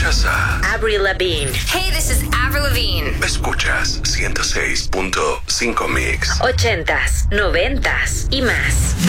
Escuchas a Avril Lavigne. Hey, this is Avril Lavigne. Escuchas 106.5 Mix. 80s, 90s y más.